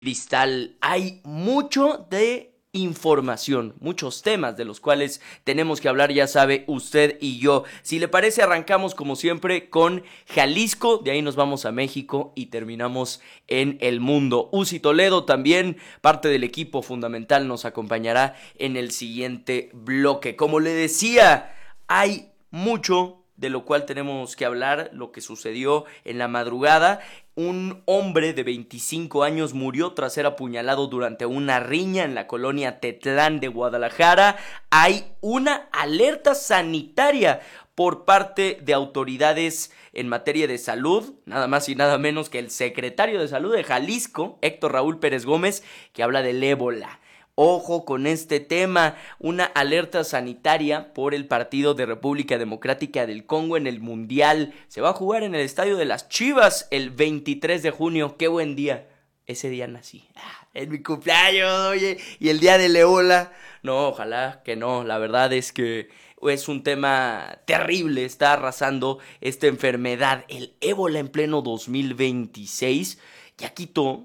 Cristal, hay mucho de información, muchos temas de los cuales tenemos que hablar, ya sabe usted y yo. Si le parece, arrancamos como siempre con Jalisco, de ahí nos vamos a México y terminamos en el mundo. Uzi Toledo también, parte del equipo fundamental, nos acompañará en el siguiente bloque. Como le decía, hay mucho de lo cual tenemos que hablar, lo que sucedió en la madrugada. Un hombre de 25 años murió tras ser apuñalado durante una riña en la colonia Tetlán de Guadalajara. Hay una alerta sanitaria por parte de autoridades en materia de salud, nada más y nada menos que el secretario de Salud de Jalisco, Héctor Raúl Pérez Gómez, que habla del ébola. Ojo con este tema, una alerta sanitaria por el partido de República Democrática del Congo en el Mundial. Se va a jugar en el Estadio de las Chivas el 23 de junio. ¡Qué buen día! Ese día nací. Es mi cumpleaños, oye, y el día del ébola. No, ojalá que no. La verdad es que es un tema terrible. Está arrasando esta enfermedad. El ébola en pleno 2026 ya quitó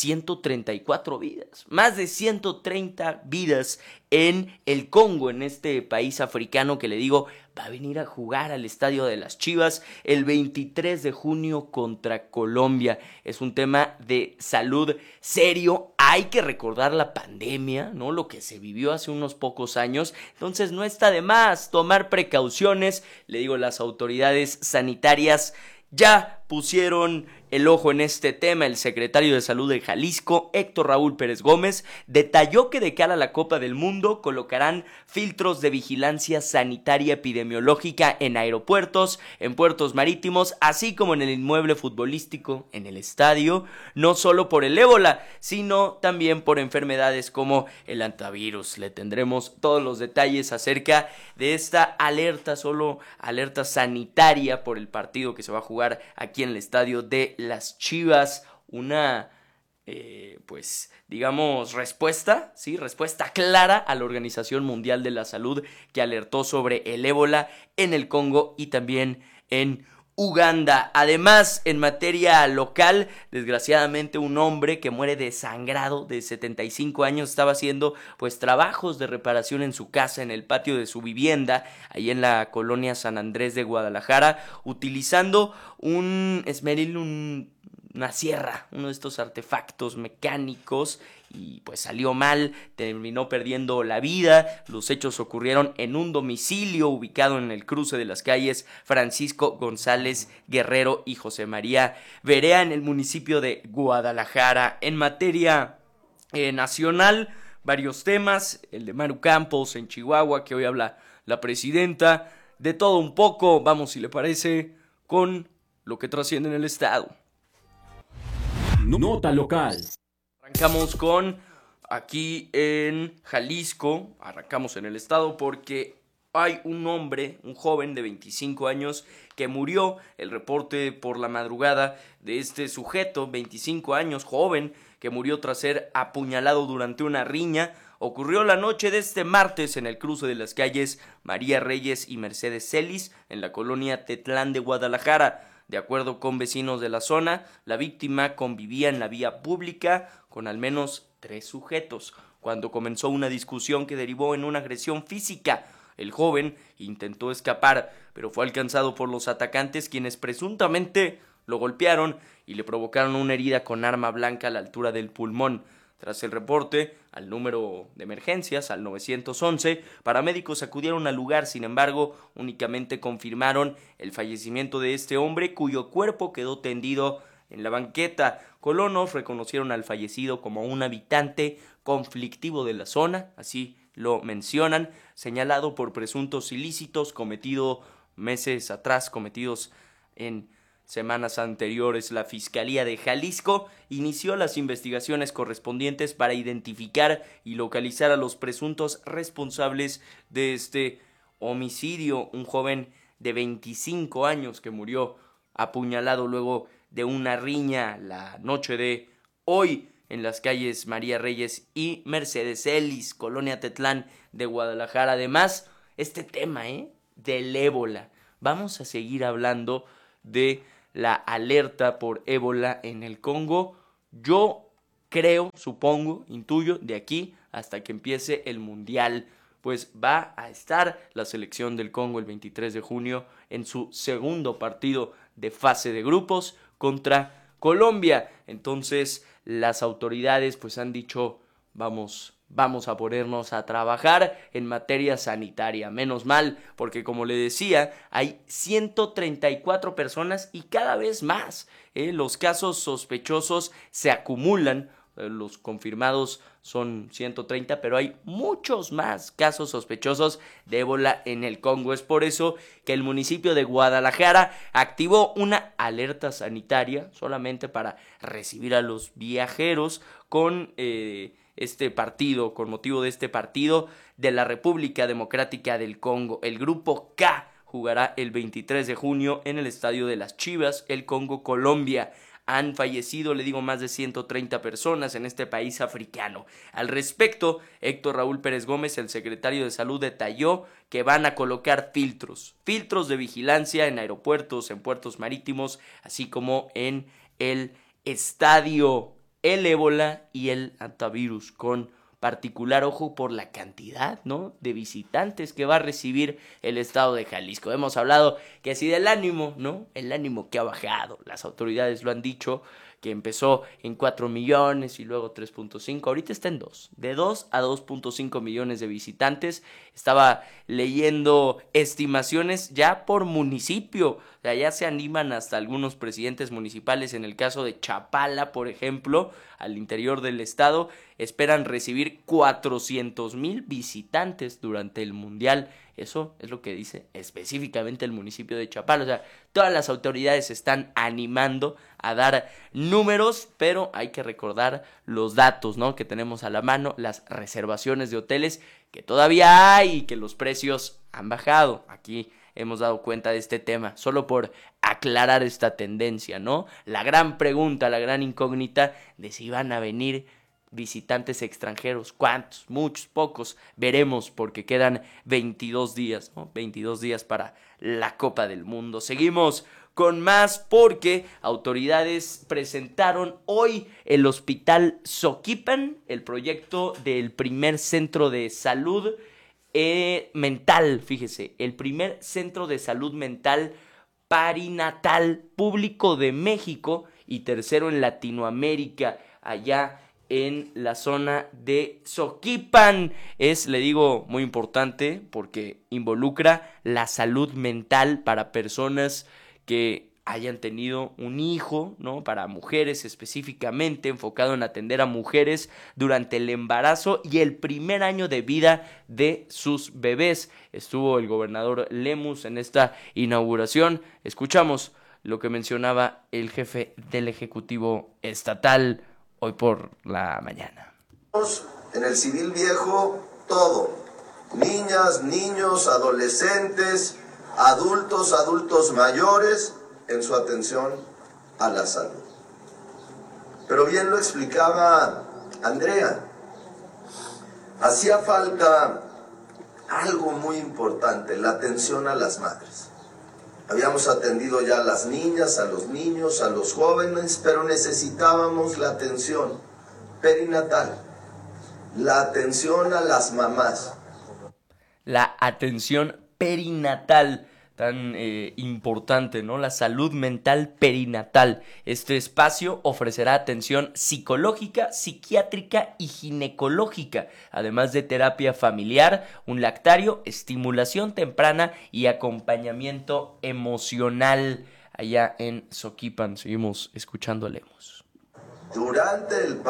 134 vidas, más de 130 vidas en el Congo, en este país africano que le digo, va a venir a jugar al Estadio de las Chivas el 23 de junio contra Colombia. Es un tema de salud serio. Hay que recordar la pandemia, ¿no? Lo que se vivió hace unos pocos años. Entonces no está de más tomar precauciones. Le digo, las autoridades sanitarias ya pusieron el ojo en este tema. El secretario de Salud de Jalisco, Héctor Raúl Pérez Gómez, detalló que de cara a la Copa del Mundo colocarán filtros de vigilancia sanitaria epidemiológica en aeropuertos, en puertos marítimos, así como en el inmueble futbolístico, en el estadio, no solo por el ébola, sino también por enfermedades como el hantavirus. Le tendremos todos los detalles acerca de esta alerta, solo alerta sanitaria por el partido que se va a jugar aquí en el estadio de las Chivas. Una pues digamos respuesta, ¿sí? Respuesta clara a la Organización Mundial de la Salud, que alertó sobre el ébola en el Congo y también en Uganda. Además, en materia local, desgraciadamente un hombre que muere desangrado de 75 años estaba haciendo pues trabajos de reparación en su casa, en el patio de su vivienda, ahí en la colonia San Andrés de Guadalajara, utilizando un esmeril, una sierra, uno de estos artefactos mecánicos, y pues salió mal, terminó perdiendo la vida. Los hechos ocurrieron en un domicilio ubicado en el cruce de las calles Francisco González Guerrero y José María Verea en el municipio de Guadalajara. En materia nacional, varios temas, el de Maru Campos en Chihuahua, que hoy habla la presidenta, de todo un poco. Vamos, si le parece, con lo que trasciende en el estado. Nota local. Arrancamos con aquí en Jalisco, arrancamos en el estado porque hay un hombre, un joven de 25 años que murió. El reporte por la madrugada de este sujeto, 25 años, joven, que murió tras ser apuñalado durante una riña, ocurrió la noche de este martes en el cruce de las calles María Reyes y Mercedes Celis, en la colonia Tetlán de Guadalajara. De acuerdo con vecinos de la zona, la víctima convivía en la vía pública con al menos 3 sujetos, cuando comenzó una discusión que derivó en una agresión física. El joven intentó escapar, pero fue alcanzado por los atacantes, quienes presuntamente lo golpearon y le provocaron una herida con arma blanca a la altura del pulmón. Tras el reporte al número de emergencias, al 911, paramédicos acudieron al lugar. Sin embargo, únicamente confirmaron el fallecimiento de este hombre, cuyo cuerpo quedó tendido en la banqueta. Colonos reconocieron al fallecido como un habitante conflictivo de la zona, así lo mencionan, señalado por presuntos ilícitos cometidos meses atrás, cometidos en semanas anteriores. La Fiscalía de Jalisco inició las investigaciones correspondientes para identificar y localizar a los presuntos responsables de este homicidio. Un joven de 25 años que murió apuñalado luego de una riña la noche de hoy en las calles María Reyes y Mercedes Celis, colonia Tetlán de Guadalajara. Además, este tema del ébola. Vamos a seguir hablando de la alerta por ébola en el Congo. Yo creo, supongo, intuyo, de aquí hasta que empiece el Mundial, pues va a estar la selección del Congo el 23 de junio en su segundo partido de fase de grupos contra Colombia. Entonces las autoridades pues han dicho vamos a ponernos a trabajar en materia sanitaria. Menos mal, porque como le decía, hay 134 personas y cada vez más. Los casos sospechosos se acumulan. Los confirmados son 130, pero hay muchos más casos sospechosos de ébola en el Congo. Es por eso que el municipio de Guadalajara activó una alerta sanitaria solamente para recibir a los viajeros con con motivo de este partido de la República Democrática del Congo. El grupo K jugará el 23 de junio en el Estadio de las Chivas, el Congo, Colombia. Han fallecido, le digo, más de 130 personas en este país africano. Al respecto, Héctor Raúl Pérez Gómez, el secretario de Salud, detalló que van a colocar filtros de vigilancia en aeropuertos, en puertos marítimos, así como en el estadio. El ébola y el hantavirus, con particular ojo por la cantidad, ¿no?, de visitantes que va a recibir el estado de Jalisco. Hemos hablado que si del ánimo, ¿no?, el ánimo que ha bajado, las autoridades lo han dicho, que empezó en 4 millones y luego 3.5, ahorita está en 2, de 2 a 2.5 millones de visitantes. Estaba leyendo estimaciones ya por municipio, o sea, ya se animan hasta algunos presidentes municipales. En el caso de Chapala, por ejemplo, al interior del estado, esperan recibir 400,000 visitantes durante el Mundial. Eso es lo que dice específicamente el municipio de Chapala. O sea, todas las autoridades se están animando a dar números, pero hay que recordar los datos, ¿no?, que tenemos a la mano, las reservaciones de hoteles que todavía hay y que los precios han bajado. Aquí hemos dado cuenta de este tema, solo por aclarar esta tendencia, ¿no? La gran pregunta, la gran incógnita de si van a venir visitantes extranjeros. ¿Cuántos? Muchos, pocos. Veremos, porque quedan 22 días, ¿no? 22 días para la Copa del Mundo. Seguimos con más porque autoridades presentaron hoy el Hospital Soquipan, el proyecto del primer centro de salud mental, fíjese, el primer centro de salud mental perinatal público de México y tercero en Latinoamérica, allá en la zona de Soquipan. Es, le digo, muy importante porque involucra la salud mental para personas que hayan tenido un hijo, ¿no?, para mujeres específicamente, enfocado en atender a mujeres durante el embarazo y el primer año de vida de sus bebés. Estuvo el gobernador Lemus en esta inauguración. Escuchamos lo que mencionaba el jefe del Ejecutivo Estatal hoy por la mañana. En el civil viejo, todo. Niñas, niños, adolescentes, adultos mayores, en su atención a la salud. Pero bien lo explicaba Andrea, hacía falta algo muy importante, la atención a las madres. Habíamos atendido ya a las niñas, a los niños, a los jóvenes, pero necesitábamos la atención perinatal, la atención a las mamás. La atención perinatal, tan importante, ¿no? La salud mental perinatal. Este espacio ofrecerá atención psicológica, psiquiátrica y ginecológica, además de terapia familiar, un lactario, estimulación temprana y acompañamiento emocional. Allá en Soquipan, seguimos escuchando a Lemus. Durante el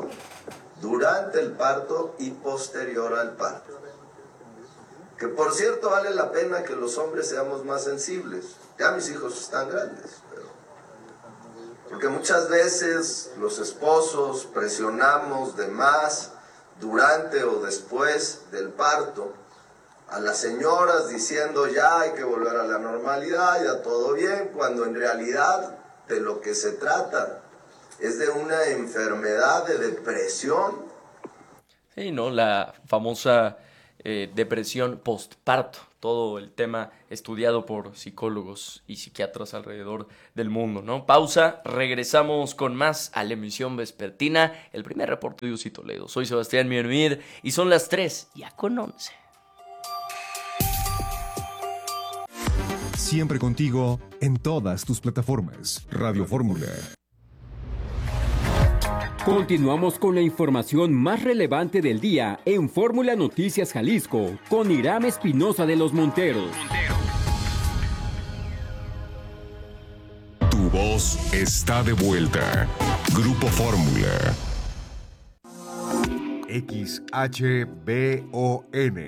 parto y posterior al parto. Que por cierto vale la pena que los hombres seamos más sensibles. Ya mis hijos están grandes, porque muchas veces los esposos presionamos de más durante o después del parto a las señoras diciendo ya hay que volver a la normalidad, ya todo bien, cuando en realidad de lo que se trata es de una enfermedad de depresión. Sí, ¿no? La famosa depresión postparto, todo el tema estudiado por psicólogos y psiquiatras alrededor del mundo, ¿no? Pausa, regresamos con más a la emisión vespertina, el primer reporte de UCI Toledo. Soy Sebastián Miermid y son las 3, ya con 11. Siempre contigo en todas tus plataformas. Radio Fórmula. Continuamos con la información más relevante del día en Fórmula Noticias Jalisco con Iram Espinosa de los Monteros. Tu voz está de vuelta. Grupo Fórmula. XHBON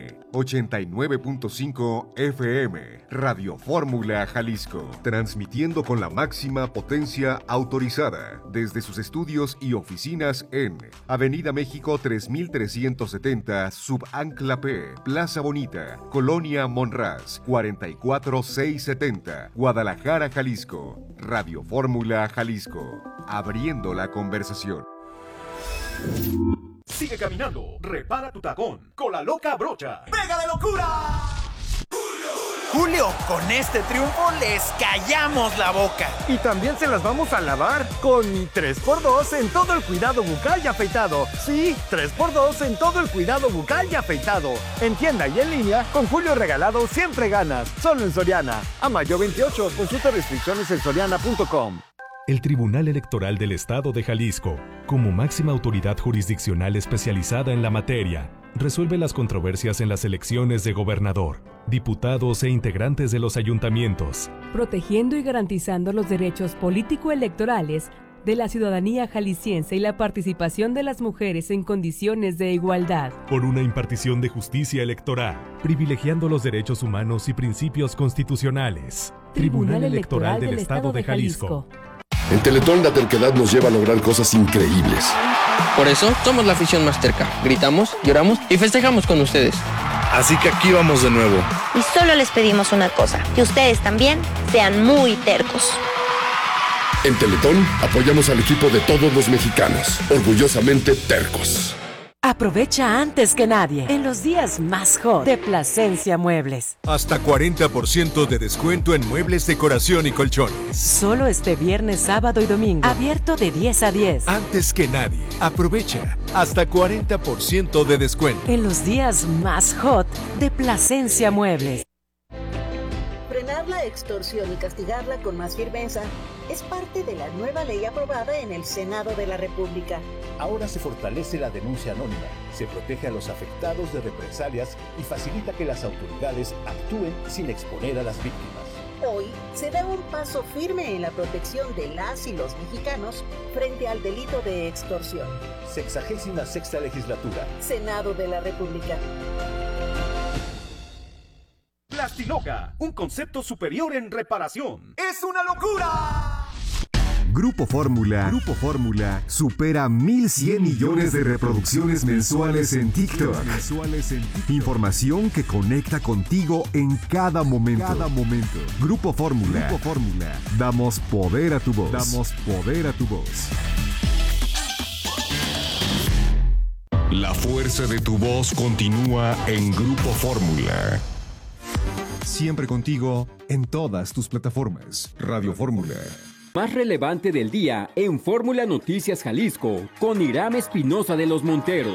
89.5 FM, Radio Fórmula Jalisco, transmitiendo con la máxima potencia autorizada desde sus estudios y oficinas en Avenida México 3370, Subancla P, Plaza Bonita, Colonia Monraz, 44670, Guadalajara, Jalisco. Radio Fórmula Jalisco, abriendo la conversación. Sigue caminando, repara tu tacón con la loca brocha. ¡Pega de locura! Julio, con este triunfo les callamos la boca. Y también se las vamos a lavar con 3x2 en todo el cuidado bucal y afeitado. Sí, 3x2 en todo el cuidado bucal y afeitado. En tienda y en línea, con Julio regalado siempre ganas. Solo en Soriana. A mayo 28, consulta restricciones en soriana.com. El Tribunal Electoral del Estado de Jalisco, como máxima autoridad jurisdiccional especializada en la materia, resuelve las controversias en las elecciones de gobernador, diputados e integrantes de los ayuntamientos, protegiendo y garantizando los derechos político-electorales de la ciudadanía jalisciense y la participación de las mujeres en condiciones de igualdad. Por una impartición de justicia electoral, privilegiando los derechos humanos y principios constitucionales. Tribunal Electoral del Estado de Jalisco. En Teletón la terquedad nos lleva a lograr cosas increíbles. Por eso somos la afición más terca. Gritamos, lloramos y festejamos con ustedes. Así que aquí vamos de nuevo. Y solo les pedimos una cosa, que ustedes también sean muy tercos. En Teletón apoyamos al equipo de todos los mexicanos, orgullosamente tercos. Aprovecha antes que nadie en los días más hot de Plasencia Muebles. Hasta 40% de descuento en muebles, decoración y colchones. Solo este viernes, sábado y domingo. Abierto de 10 a 10. Antes que nadie, aprovecha hasta 40% de descuento. En los días más hot de Plasencia Muebles. Frenar la extorsión y castigarla con más firmeza es parte de la nueva ley aprobada en el Senado de la República. Ahora se fortalece la denuncia anónima, se protege a los afectados de represalias y facilita que las autoridades actúen sin exponer a las víctimas. Hoy se da un paso firme en la protección de las y los mexicanos frente al delito de extorsión. 66ª legislatura. Senado de la República. Plastiloca, un concepto superior en reparación. ¡Es una locura! Grupo Fórmula supera 1,100 millones de reproducciones mensuales en TikTok. Información que conecta contigo en cada momento. Grupo Fórmula. Damos poder a tu voz. La fuerza de tu voz continúa en Grupo Fórmula. Siempre contigo en todas tus plataformas. Radio Fórmula. Más relevante del día en Fórmula Noticias Jalisco con Iram Espinosa de los Monteros.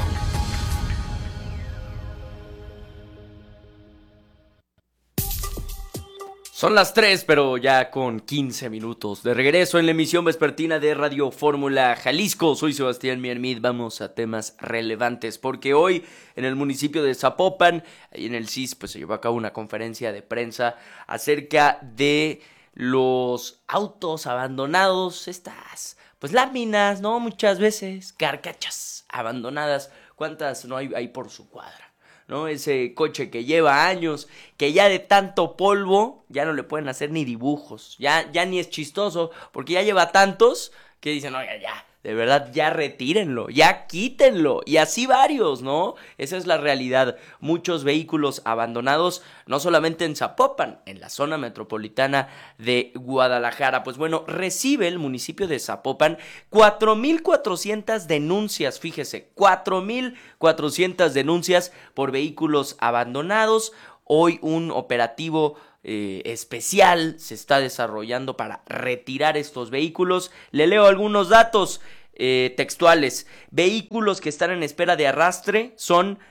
Son las 3, pero ya con 15 minutos. De regreso en la emisión vespertina de Radio Fórmula Jalisco. Soy Sebastián Miermid. Vamos a temas relevantes porque hoy en el municipio de Zapopan, ahí en el CIS, pues se llevó a cabo una conferencia de prensa acerca de los autos abandonados, estas pues láminas, ¿no? Muchas veces carcachas abandonadas. ¿Cuántas no hay por su cuadra? ¿No? Ese coche que lleva años, que ya de tanto polvo, ya no le pueden hacer ni dibujos, ya ni es chistoso, porque ya lleva tantos que dicen, oiga, ya, De verdad, ya retírenlo, ya quítenlo. Y así varios, ¿no? Esa es la realidad. Muchos vehículos abandonados, no solamente en Zapopan, en la zona metropolitana de Guadalajara. Pues bueno, recibe el municipio de Zapopan 4,400 denuncias, fíjese, 4,400 denuncias por vehículos abandonados. Hoy un operativo especial se está desarrollando para retirar estos vehículos. Le leo algunos datos textuales. Vehículos que están en espera de arrastre son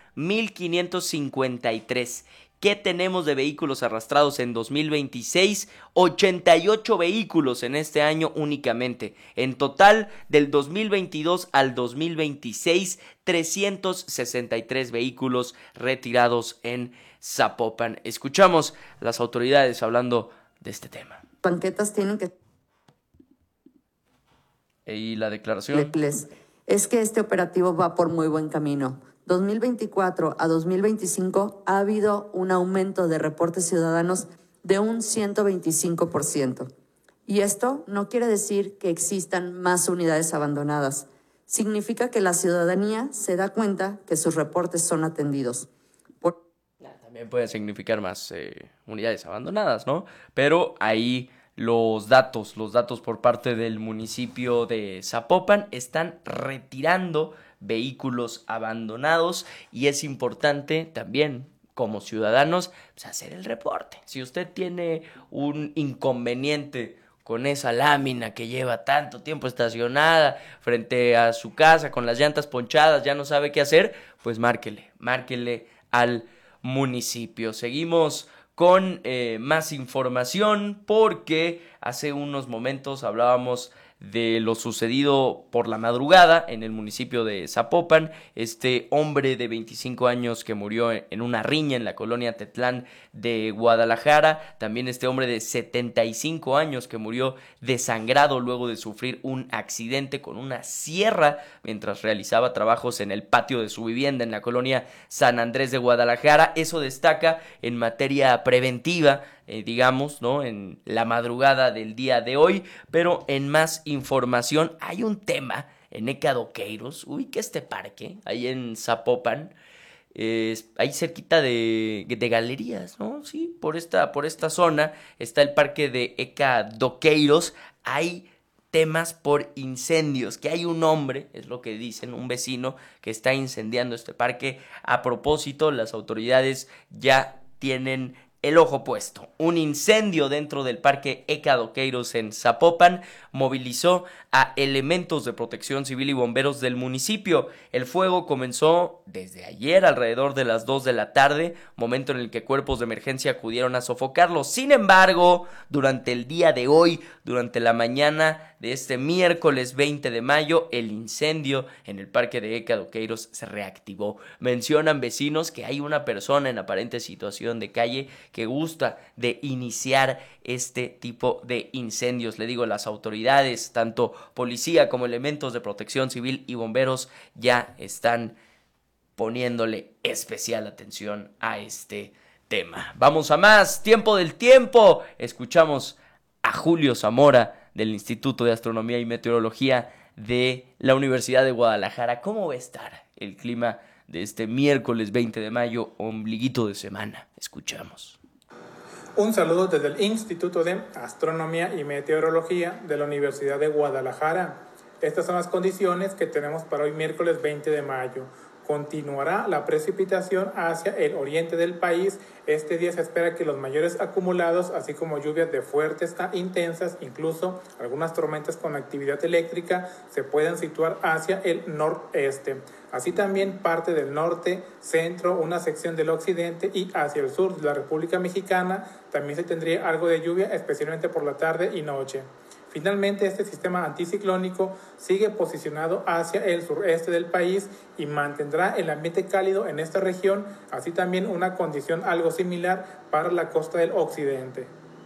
1,553. ¿Qué tenemos de vehículos arrastrados en 2026? 88 vehículos en este año únicamente. En total, del 2022 al 2026, 363 vehículos retirados en Zapopan. Escuchamos a las autoridades hablando de este tema. Banquetas tienen que... ¿Y la declaración? Es que este operativo va por muy buen camino. 2024 a 2025 ha habido un aumento de reportes ciudadanos de un 125%. Y esto no quiere decir que existan más unidades abandonadas. Significa que la ciudadanía se da cuenta que sus reportes son atendidos. También puede significar más unidades abandonadas, ¿no? Pero ahí los datos por parte del municipio de Zapopan están retirando vehículos abandonados y es importante también como ciudadanos pues, hacer el reporte. Si usted tiene un inconveniente con esa lámina que lleva tanto tiempo estacionada frente a su casa con las llantas ponchadas, ya no sabe qué hacer, pues márquele al municipio. Seguimos con más información porque hace unos momentos hablábamos de lo sucedido por la madrugada en el municipio de Zapopan, este hombre de 25 años que murió en una riña en la colonia Tetlán de Guadalajara, también este hombre de 75 años que murió desangrado luego de sufrir un accidente con una sierra mientras realizaba trabajos en el patio de su vivienda en la colonia San Andrés de Guadalajara. Eso destaca en materia preventiva, digamos, ¿no? En la madrugada del día de hoy, pero en más información hay un tema en Eca Doqueiros, ubica este parque, ahí en Zapopan, ahí cerquita de galerías, ¿no? Sí, por esta zona está el parque de Eca Doqueiros, hay temas por incendios, que hay un hombre, es lo que dicen, un vecino que está incendiando este parque. A propósito, las autoridades ya tienen el ojo puesto. Un incendio dentro del parque Eca Doqueiros en Zapopan movilizó a elementos de protección civil y bomberos del municipio. El fuego comenzó desde ayer alrededor de las 2 de la tarde, momento en el que cuerpos de emergencia acudieron a sofocarlo. Sin embargo, durante el día de hoy, durante la mañana de este miércoles 20 de mayo, el incendio en el parque de Eca Doqueiros se reactivó. Mencionan vecinos que hay una persona en aparente situación de calle que gusta de iniciar este tipo de incendios. Le digo, las autoridades, tanto policía como elementos de protección civil y bomberos, ya están poniéndole especial atención a este tema. Vamos a más, tiempo del tiempo. Escuchamos a Julio Zamora del Instituto de Astronomía y Meteorología de la Universidad de Guadalajara. ¿Cómo va a estar el clima de este miércoles 20 de mayo, ombliguito de semana? Escuchamos. Un saludo desde el Instituto de Astronomía y Meteorología de la Universidad de Guadalajara. Estas son las condiciones que tenemos para hoy miércoles 20 de mayo. Continuará la precipitación hacia el oriente del país. Este día se espera que los mayores acumulados, así como lluvias de fuertes a intensas, incluso algunas tormentas con actividad eléctrica, se puedan situar hacia el noreste. Así también parte del norte, centro, una sección del occidente y hacia el sur de la República Mexicana también se tendría algo de lluvia, especialmente por la tarde y noche. Finalmente, este sistema anticiclónico sigue posicionado hacia el sureste del país y mantendrá el ambiente cálido en esta región, así también una condición algo similar para la costa del occidente.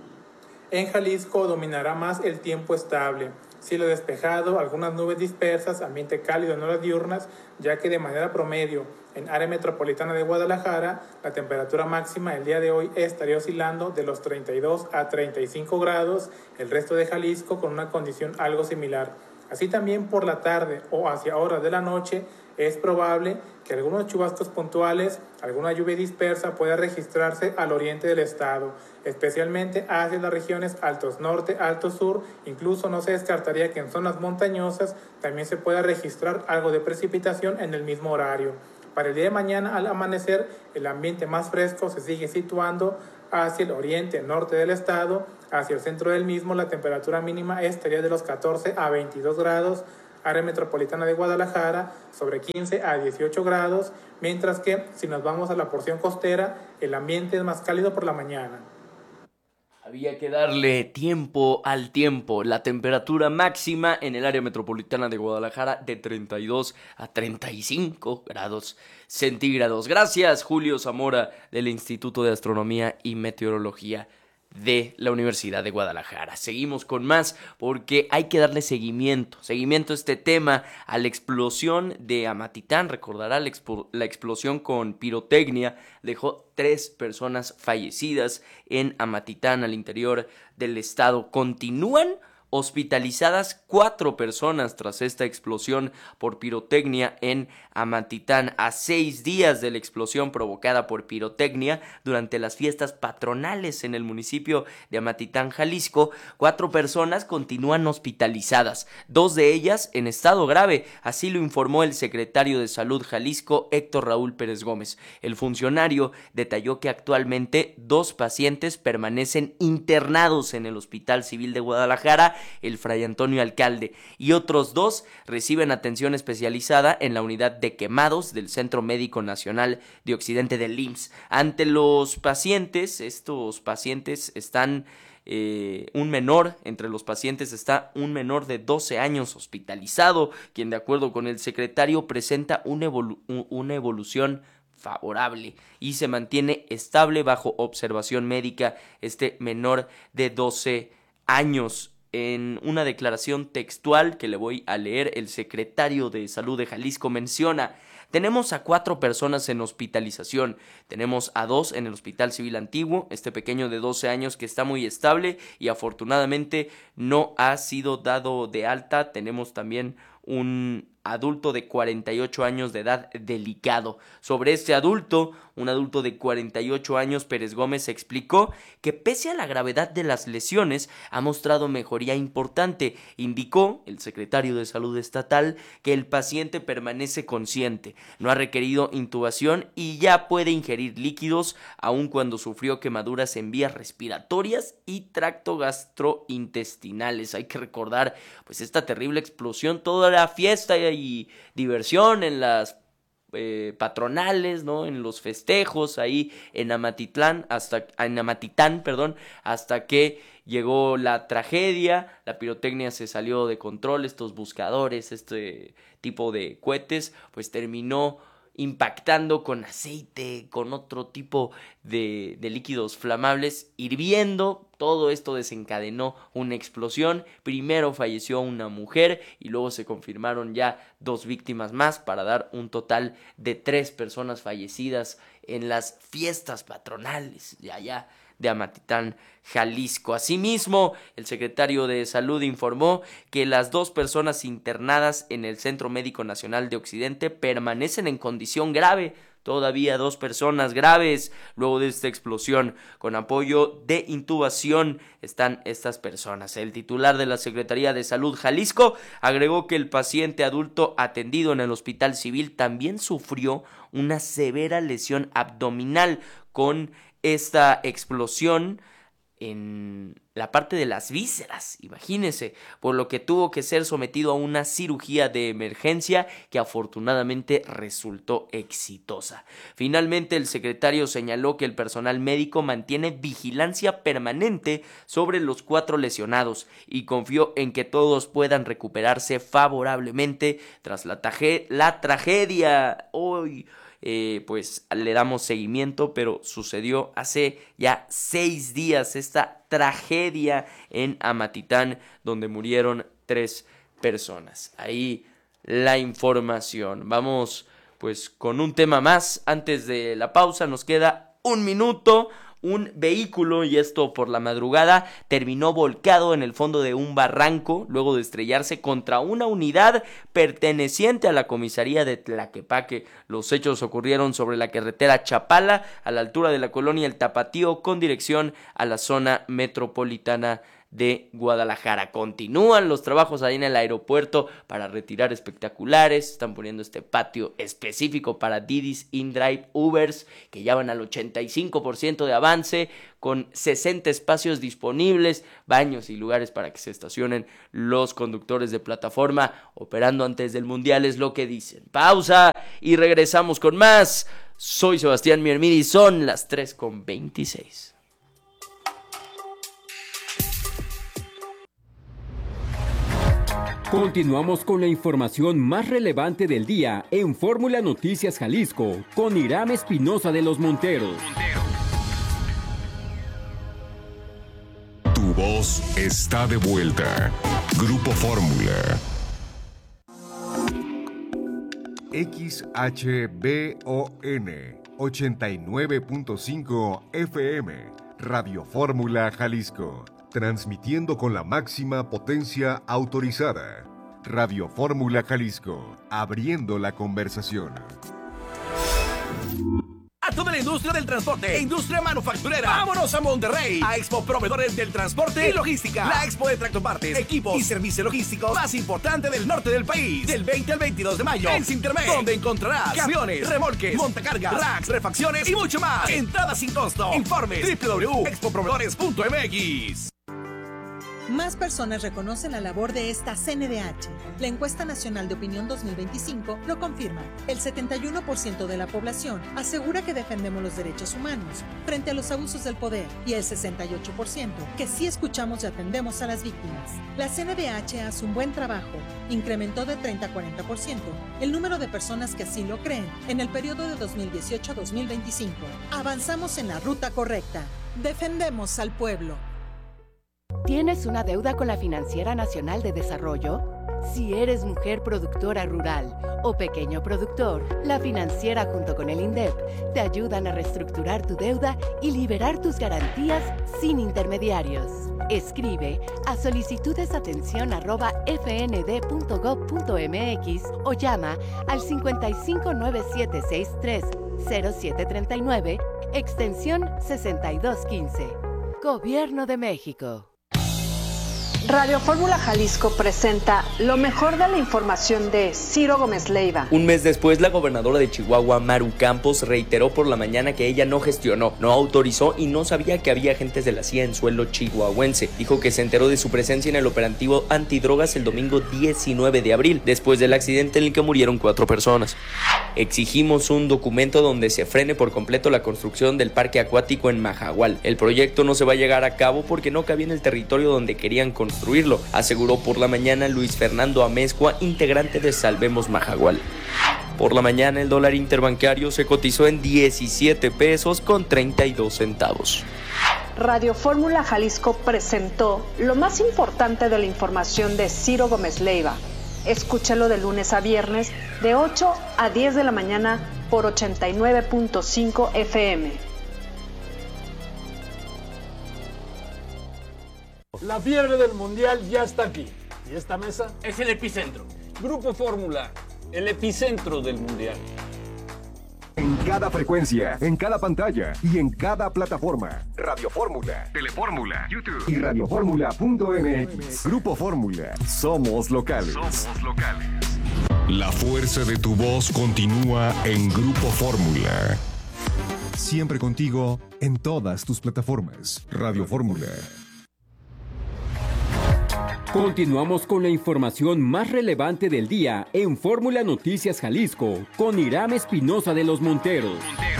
En Jalisco dominará más el tiempo estable. Cielo despejado, algunas nubes dispersas, ambiente cálido en horas diurnas, ya que de manera promedio en área metropolitana de Guadalajara la temperatura máxima el día de hoy estaría oscilando de los 32 a 35 grados, el resto de Jalisco con una condición algo similar. Así también por la tarde o hacia horas de la noche es probable que algunos chubascos puntuales, alguna lluvia dispersa pueda registrarse al oriente del estado, especialmente hacia las regiones altos norte, altos sur. Incluso no se descartaría que en zonas montañosas también se pueda registrar algo de precipitación en el mismo horario. Para el día de mañana, al amanecer, el ambiente más fresco se sigue situando hacia el oriente norte del estado. Hacia el centro del mismo, la temperatura mínima estaría de los 14 a 22 grados, área metropolitana de Guadalajara sobre 15 a 18 grados, mientras que si nos vamos a la porción costera, el ambiente es más cálido por la mañana. Había que darle tiempo al tiempo. La temperatura máxima en el área metropolitana de Guadalajara de 32 a 35 grados centígrados. Gracias, Julio Zamora, del Instituto de Astronomía y Meteorología de la Universidad de Guadalajara. Seguimos con más porque hay que darle seguimiento a este tema, a la explosión de Amatitán. Recordará la explosión con pirotecnia dejó 3 personas fallecidas en Amatitán, al interior del estado. Continúan hospitalizadas 4 personas tras esta explosión por pirotecnia en Amatitán, a 6 días de la explosión provocada por pirotecnia durante las fiestas patronales en el municipio de Amatitán, Jalisco. 4 personas continúan hospitalizadas, 2 de ellas en estado grave, así lo informó el secretario de Salud Jalisco, Héctor Raúl Pérez Gómez. El funcionario detalló que actualmente 2 pacientes permanecen internados en el Hospital Civil de Guadalajara, el Fray Antonio Alcalde, y otros 2 reciben atención especializada en la unidad de quemados del Centro Médico Nacional de Occidente del IMSS. Ante los pacientes, estos pacientes están entre los pacientes está un menor de 12 años hospitalizado, quien de acuerdo con el secretario presenta una evolución favorable y se mantiene estable bajo observación médica este menor de 12 años. En una declaración textual que le voy a leer, el secretario de Salud de Jalisco menciona: tenemos a 4 personas en hospitalización, tenemos a 2 en el Hospital Civil Antiguo, este pequeño de 12 años que está muy estable y afortunadamente no ha sido dado de alta. Tenemos también un adulto de 48 años de edad delicado. Sobre este adulto, un adulto de 48 años, Pérez Gómez explicó que pese a la gravedad de las lesiones, ha mostrado mejoría importante. Indicó el secretario de Salud estatal que el paciente permanece consciente, no ha requerido intubación y ya puede ingerir líquidos, aun cuando sufrió quemaduras en vías respiratorias y tracto gastrointestinales. Hay que recordar pues esta terrible explosión, toda la fiesta y diversión en las patronales, ¿no? En los festejos ahí en Amatitán, hasta que llegó la tragedia. La pirotecnia se salió de control, estos buscadores, este tipo de cohetes, pues terminó impactando con aceite, con otro tipo de líquidos flamables, hirviendo. Todo esto desencadenó una explosión. Primero falleció una mujer y luego se confirmaron ya 2 víctimas más para dar un total de 3 personas fallecidas en las fiestas patronales de allá de Amatitán, Jalisco. Asimismo, el secretario de Salud informó que las 2 personas internadas en el Centro Médico Nacional de Occidente permanecen en condición grave. Todavía 2 personas graves luego de esta explosión. Con apoyo de intubación están estas personas. El titular de la Secretaría de Salud Jalisco agregó que el paciente adulto atendido en el Hospital Civil también sufrió una severa lesión abdominal con esta explosión en la parte de las vísceras, imagínense, por lo que tuvo que ser sometido a una cirugía de emergencia que afortunadamente resultó exitosa. Finalmente, el secretario señaló que el personal médico mantiene vigilancia permanente sobre los 4 lesionados y confió en que todos puedan recuperarse favorablemente tras la tragedia. Hoy pues le damos seguimiento, pero sucedió hace ya 6 días esta tragedia en Amatitán, donde murieron 3 personas. Ahí la información. Vamos pues con un tema más antes de la pausa. Nos queda 1 minuto Un vehículo, y esto por la madrugada, terminó volcado en el fondo de un barranco luego de estrellarse contra una unidad perteneciente a la comisaría de Tlaquepaque. Los hechos ocurrieron sobre la carretera Chapala, a la altura de la colonia El Tapatío, con dirección a la zona metropolitana de Guadalajara. Continúan los trabajos ahí en el aeropuerto para retirar espectaculares. Están poniendo este patio específico para Didis, InDrive, Ubers, que ya van al 85% de avance, con 60 espacios disponibles, baños y lugares para que se estacionen los conductores de plataforma, operando antes del Mundial, es lo que dicen. Pausa y regresamos con más. Soy Sebastián Miermidi y son las 3:26. Continuamos con la información más relevante del día en Fórmula Noticias Jalisco con Iram Espinosa de los Monteros. Tu voz está de vuelta. Grupo Fórmula. XHBON 89.5 FM. Radio Fórmula Jalisco. Transmitiendo con la máxima potencia autorizada. Radio Fórmula Jalisco, abriendo la conversación. A toda la industria del transporte e industria manufacturera, vámonos a Monterrey, a Expo Proveedores del Transporte y Logística, la expo de tractopartes, equipos y servicio logístico más importante del norte del país, del 20 al 22 de mayo, en Sintermex, donde encontrarás camiones, remolques, montacargas, racks, refacciones y mucho más. Entrada sin costo. Informes www.expoproveedores.mx. Más personas reconocen la labor de esta CNDH. La encuesta nacional de opinión 2025 lo confirma. El 71% de la población asegura que defendemos los derechos humanos frente a los abusos del poder y el 68% que sí escuchamos y atendemos a las víctimas. La CNDH hace un buen trabajo. Incrementó de 30 a 40% el número de personas que así lo creen en el periodo de 2018 a 2025. Avanzamos en la ruta correcta. Defendemos al pueblo. ¿Tienes una deuda con la Financiera Nacional de Desarrollo? Si eres mujer productora rural o pequeño productor, la financiera junto con el INDEP te ayudan a reestructurar tu deuda y liberar tus garantías sin intermediarios. Escribe a solicitudesatención@fnd.gov.mx o llama al 5597630739, extensión 6215. Gobierno de México. Radio Fórmula Jalisco presenta lo mejor de la información de Ciro Gómez Leiva. Un mes después, la gobernadora de Chihuahua, Maru Campos, reiteró por la mañana que ella no gestionó, no autorizó y no sabía que había agentes de la CIA en suelo chihuahuense. Dijo que se enteró de su presencia en el operativo antidrogas el domingo 19 de abril, después del accidente en el que murieron 4 personas. Exigimos un documento donde se frene por completo la construcción del parque acuático en Majahual. El proyecto no se va a llegar a cabo porque no cabía en el territorio donde querían construirlo, aseguró por la mañana Luis Fernando Amezcua, integrante de Salvemos Majahual. Por la mañana el dólar interbancario se cotizó en 17 pesos con 32 centavos. Radio Fórmula Jalisco presentó lo más importante de la información de Ciro Gómez Leiva. Escúchalo de lunes a viernes de 8 a 10 de la mañana por 89.5 FM. La fiebre del Mundial ya está aquí. ¿Y esta mesa? Es el epicentro. Grupo Fórmula, el epicentro del Mundial. En cada frecuencia, en cada pantalla y en cada plataforma. Radio Fórmula, Telefórmula, YouTube y radioformula.mx. Grupo Fórmula. Somos locales. Somos locales. La fuerza de tu voz continúa en Grupo Fórmula. Siempre contigo en todas tus plataformas. Radio Fórmula. Continuamos con la información más relevante del día en Fórmula Noticias Jalisco con Iram Espinosa de los Monteros.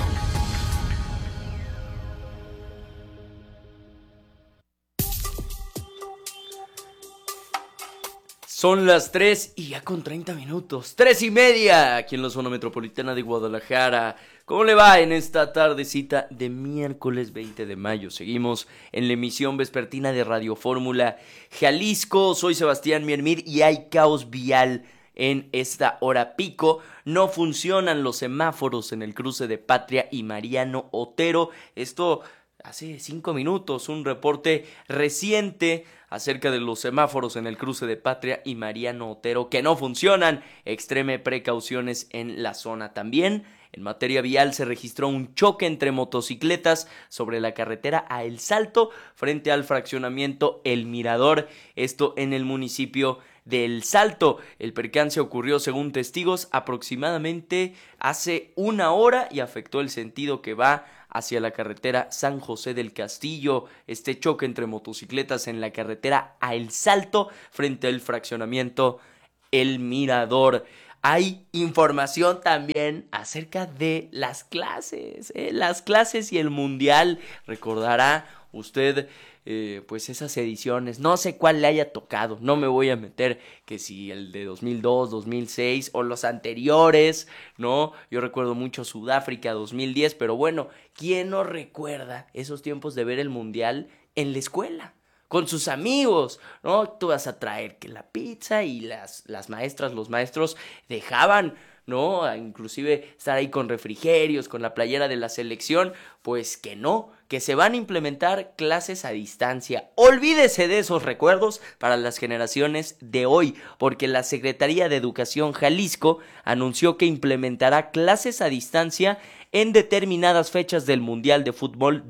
Son las 3 y ya con 30 minutos. 3:30 aquí en la zona metropolitana de Guadalajara. ¿Cómo le va en esta tardecita de miércoles 20 de mayo? Seguimos en la emisión vespertina de Radio Fórmula Jalisco. Soy Sebastián Miermid y hay caos vial en esta hora pico. No funcionan los semáforos en el cruce de Patria y Mariano Otero. Esto hace 5 minutos, un reporte reciente acerca de los semáforos en el cruce de Patria y Mariano Otero que no funcionan. Extreme precauciones en la zona. También en materia vial se registró un choque entre motocicletas sobre la carretera a El Salto frente al fraccionamiento El Mirador, esto en el municipio de El Salto. El percance ocurrió, según testigos, aproximadamente hace 1 hora y afectó el sentido que va hacia la carretera San José del Castillo. Este choque entre motocicletas en la carretera a El Salto frente al fraccionamiento El Mirador. Hay información también acerca de las clases y el mundial. Recordará usted pues esas ediciones, no sé cuál le haya tocado, no me voy a meter que si el de 2002, 2006 o los anteriores, ¿no? Yo recuerdo mucho Sudáfrica 2010, pero bueno, ¿quién no recuerda esos tiempos de ver el mundial en la escuela? Con sus amigos, ¿no? Tú vas a traer que la pizza y las maestras, los maestros dejaban, ¿no? Inclusive estar ahí con refrigerios, con la playera de la selección, pues que no, que se van a implementar clases a distancia. Olvídese de esos recuerdos para las generaciones de hoy, porque la Secretaría de Educación Jalisco anunció que implementará clases a distancia en determinadas fechas del Mundial de Fútbol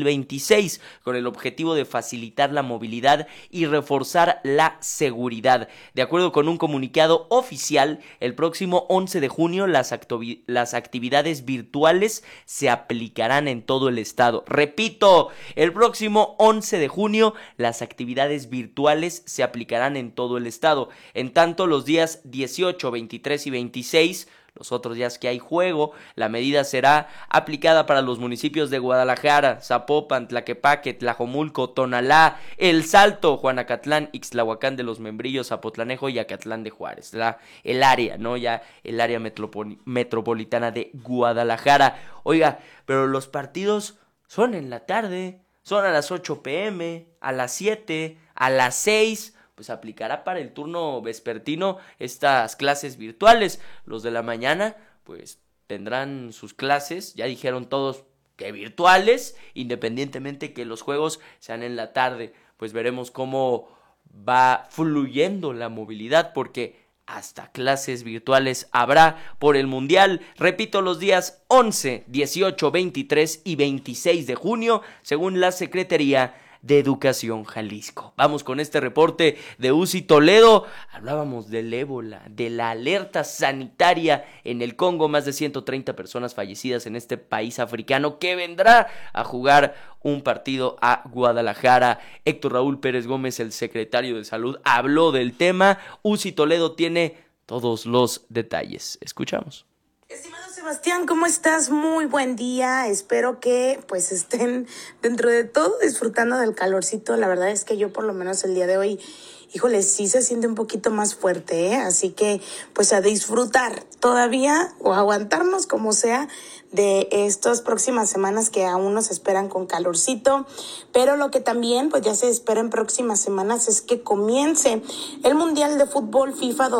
2026, con el objetivo de facilitar la movilidad y reforzar la seguridad. De acuerdo con un comunicado oficial, el próximo 11 de junio las actividades virtuales se aplicarán en todo el estado. Repito, el próximo 11 de junio las actividades virtuales se aplicarán en todo el estado. En tanto, los días 18, 23 y 26, los otros días que hay juego, la medida será aplicada para los municipios de Guadalajara, Zapopan, Tlaquepaque, Tlajomulco, Tonalá, El Salto, Juanacatlán, Ixtlahuacán de los Membrillos, Zapotlanejo y Acatlán de Juárez. El área, ¿no? Ya el área metropolitana de Guadalajara. Oiga, pero los partidos son en la tarde, son a las 8 p.m., a las 7, a las 6, pues aplicará para el turno vespertino estas clases virtuales. Los de la mañana pues tendrán sus clases, ya dijeron todos que virtuales, independientemente que los juegos sean en la tarde. Pues veremos cómo va fluyendo la movilidad, porque hasta clases virtuales habrá por el Mundial. Repito, los días 11, 18, 23 y 26 de junio, según la Secretaría de Educación Jalisco. Vamos con este reporte de UCI Toledo. Hablábamos del ébola, de la alerta sanitaria en el Congo, más de 130 personas fallecidas en este país africano que vendrá a jugar un partido a Guadalajara. Héctor Raúl Pérez Gómez, el secretario de Salud, habló del tema. UCI Toledo tiene todos los detalles. Escuchamos. Estimado Sebastián, ¿cómo estás? Muy buen día. Espero que pues estén dentro de todo disfrutando del calorcito. La verdad es que yo por lo menos el día de hoy, híjole, sí se siente un poquito más fuerte, ¿eh? Así que pues a disfrutar todavía o aguantarnos como sea de estas próximas semanas que aún nos esperan con calorcito, pero lo que también pues ya se espera en próximas semanas es que comience el Mundial de Fútbol FIFA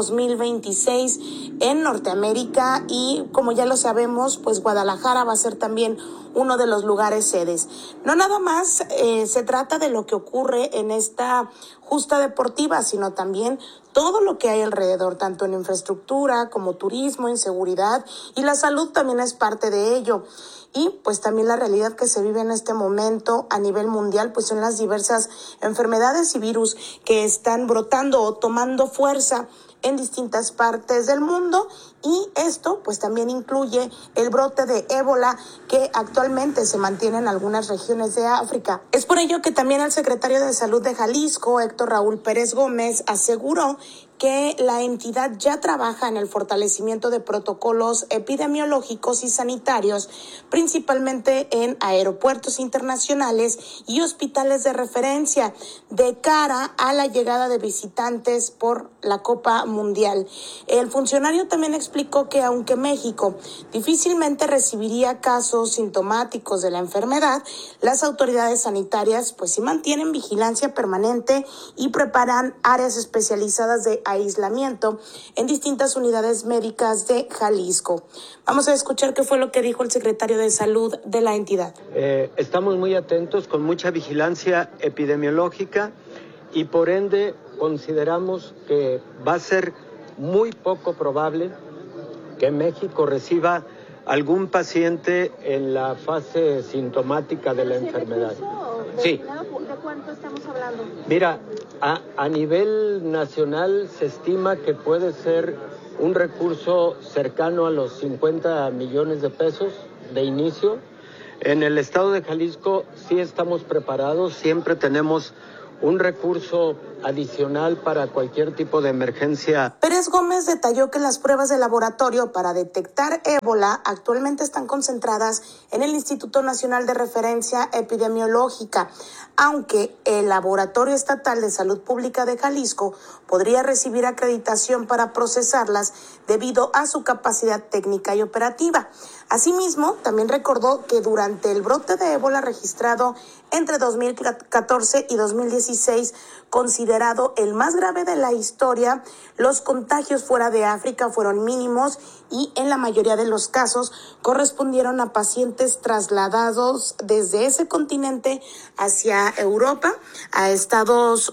2026 en Norteamérica, y como ya lo sabemos, pues Guadalajara va a ser también uno de los lugares sedes. No nada más se trata de lo que ocurre en esta justa deportiva, sino también todo lo que hay alrededor, tanto en infraestructura como turismo, en seguridad, y la salud también es parte de ello. Y pues también la realidad que se vive en este momento a nivel mundial, pues son las diversas enfermedades y virus que están brotando o tomando fuerza en distintas partes del mundo, y esto pues también incluye el brote de ébola que actualmente se mantiene en algunas regiones de África. Es por ello que también el secretario de Salud de Jalisco, Héctor Raúl Pérez Gómez, aseguró que la entidad ya trabaja en el fortalecimiento de protocolos epidemiológicos y sanitarios, principalmente en aeropuertos internacionales y hospitales de referencia, de cara a la llegada de visitantes por la Copa Mundial. El funcionario también explicó que aunque México difícilmente recibiría casos sintomáticos de la enfermedad, las autoridades sanitarias pues sí mantienen vigilancia permanente y preparan áreas especializadas de aislamiento en distintas unidades médicas de Jalisco. Vamos a escuchar qué fue lo que dijo el secretario de Salud de la entidad. Estamos muy atentos, con mucha vigilancia epidemiológica, y por ende consideramos que va a ser muy poco probable que México reciba algún paciente en la fase sintomática de la enfermedad. Sí. ¿De cuánto estamos hablando? Mira, a nivel nacional se estima que puede ser un recurso cercano a los 50 millones de pesos de inicio. En el estado de Jalisco sí estamos preparados, siempre tenemos un recurso adicional para cualquier tipo de emergencia. Pérez Gómez detalló que las pruebas de laboratorio para detectar ébola actualmente están concentradas en el Instituto Nacional de Referencia Epidemiológica, aunque el Laboratorio Estatal de Salud Pública de Jalisco podría recibir acreditación para procesarlas debido a su capacidad técnica y operativa. Asimismo, también recordó que durante el brote de ébola registrado entre 2014 y 2016, considerado el más grave de la historia, los contagios fuera de África fueron mínimos y en la mayoría de los casos correspondieron a pacientes trasladados desde ese continente hacia Europa, a Estados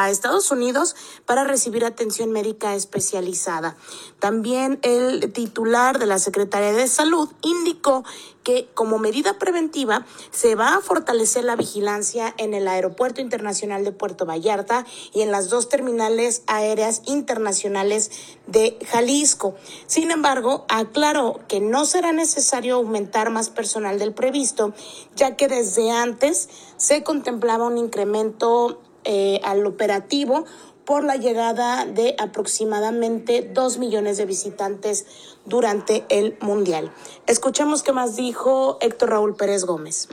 Unidos para recibir atención médica especializada. También el titular de la Secretaría de Salud indicó que como medida preventiva se va a fortalecer la vigilancia en el Aeropuerto Internacional de Puerto Vallarta y en las 2 terminales aéreas internacionales de Jalisco. Sin embargo, aclaró que no será necesario aumentar más personal del previsto, ya que desde antes se contemplaba un incremento al operativo por la llegada de aproximadamente 2 millones de visitantes durante el Mundial. Escuchemos qué más dijo Héctor Raúl Pérez Gómez.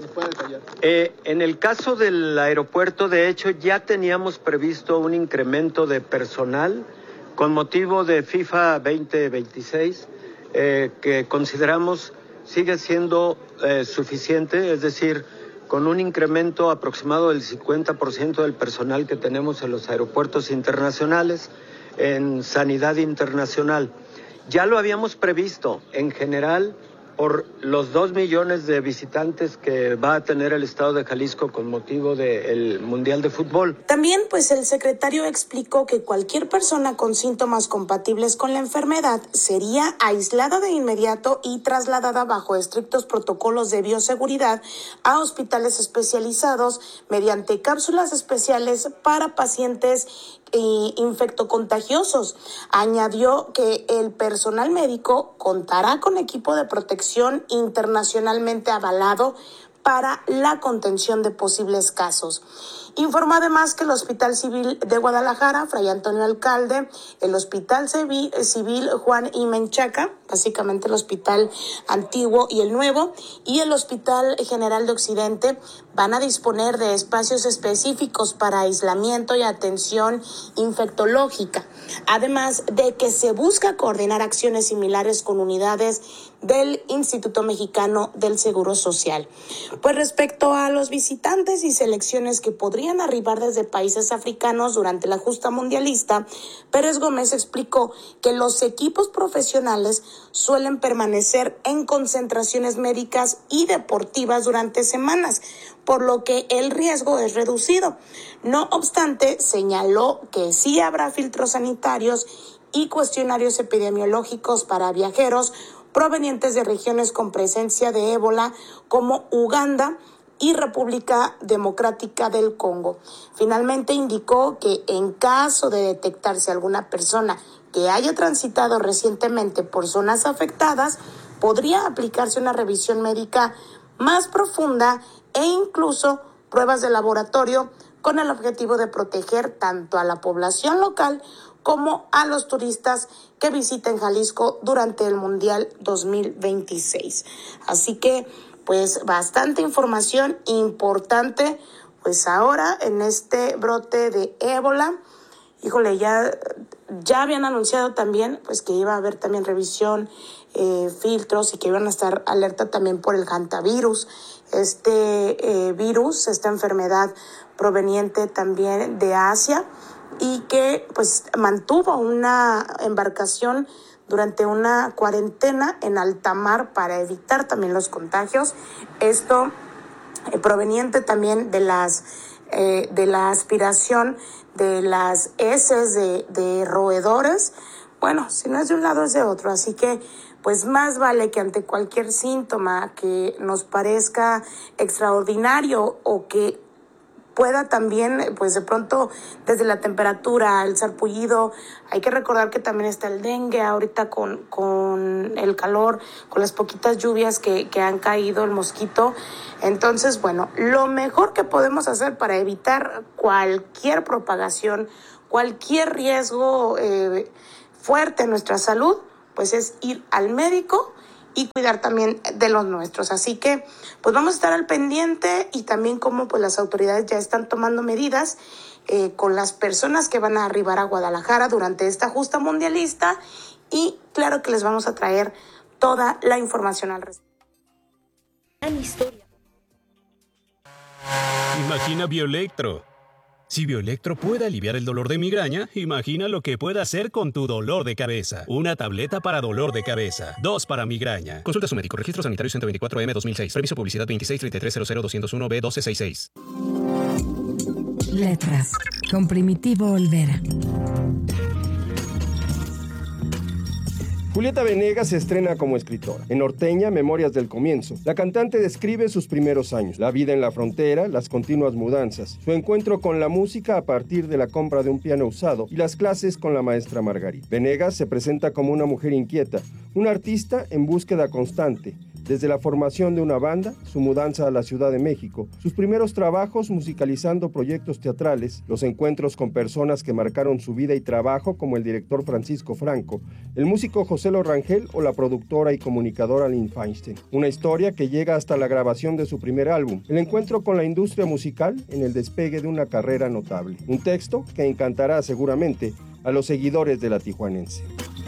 En el caso del aeropuerto, de hecho, ya teníamos previsto un incremento de personal con motivo de FIFA 2026, que consideramos sigue siendo suficiente, es decir, con un incremento aproximado del 50% del personal que tenemos en los aeropuertos internacionales, en sanidad internacional. Ya lo habíamos previsto en general por los 2 millones de visitantes que va a tener el estado de Jalisco con motivo del Mundial de Fútbol. También, pues, el secretario explicó que cualquier persona con síntomas compatibles con la enfermedad sería aislada de inmediato y trasladada bajo estrictos protocolos de bioseguridad a hospitales especializados mediante cápsulas especiales para pacientes infectocontagiosos. Añadió que el personal médico contará con equipo de protección internacionalmente avalado para la contención de posibles casos. Informó además que el Hospital Civil de Guadalajara, Fray Antonio Alcalde, el Hospital Civil Juan I. Menchaca, básicamente el hospital antiguo y el nuevo, y el Hospital General de Occidente van a disponer de espacios específicos para aislamiento y atención infectológica, además de que se busca coordinar acciones similares con unidades del Instituto Mexicano del Seguro Social. Pues respecto a los visitantes y selecciones que podrían arribar desde países africanos durante la justa mundialista, Pérez Gómez explicó que los equipos profesionales suelen permanecer en concentraciones médicas y deportivas durante semanas, por lo que el riesgo es reducido. No obstante, señaló que sí habrá filtros sanitarios y cuestionarios epidemiológicos para viajeros provenientes de regiones con presencia de ébola como Uganda y República Democrática del Congo. Finalmente indicó que en caso de detectarse alguna persona que haya transitado recientemente por zonas afectadas, podría aplicarse una revisión médica más profunda e incluso pruebas de laboratorio con el objetivo de proteger tanto a la población local como a los turistas que visiten Jalisco durante el Mundial 2026. Así que, pues, bastante información importante, pues ahora en este brote de ébola. Híjole, ya habían anunciado también, pues, que iba a haber también revisión, filtros, y que iban a estar alerta también por el hantavirus. Este virus, esta enfermedad proveniente también de Asia, y que pues mantuvo una embarcación durante una cuarentena en alta mar para evitar también los contagios. Esto proveniente también de la aspiración de las heces de roedores. Bueno, si no es de un lado es de otro, así que pues más vale que ante cualquier síntoma que nos parezca extraordinario o que pueda también, pues de pronto desde la temperatura, el sarpullido, hay que recordar que también está el dengue ahorita con el calor, con las poquitas lluvias que han caído, el mosquito. Entonces, bueno, lo mejor que podemos hacer para evitar cualquier propagación, cualquier riesgo fuerte en nuestra salud, pues es ir al médico y cuidar también de los nuestros. Así que pues vamos a estar al pendiente y también como pues las autoridades ya están tomando medidas con las personas que van a arribar a Guadalajara durante esta justa mundialista, y claro que les vamos a traer toda la información al respecto. Imagina Bioelectro. Si Bioelectro puede aliviar el dolor de migraña, imagina lo que puede hacer con tu dolor de cabeza. Una tableta para dolor de cabeza, 2 para migraña. Consulta a su médico. Registro sanitario 124M 2006. Permiso publicidad 2633000201B1266. Letras. Con Primitivo Olvera. Julieta Venegas se estrena como escritora. En Norteña, Memorias del Comienzo, la cantante describe sus primeros años, la vida en la frontera, las continuas mudanzas, su encuentro con la música a partir de la compra de un piano usado y las clases con la maestra Margarita. Venegas se presenta como una mujer inquieta, una artista en búsqueda constante. Desde la formación de una banda, su mudanza a la Ciudad de México, sus primeros trabajos musicalizando proyectos teatrales, los encuentros con personas que marcaron su vida y trabajo como el director Francisco Franco, el músico José Rangel o la productora y comunicadora Lynn Feinstein. Una historia que llega hasta la grabación de su primer álbum, el encuentro con la industria musical en el despegue de una carrera notable. Un texto que encantará seguramente a los seguidores de la tijuanense.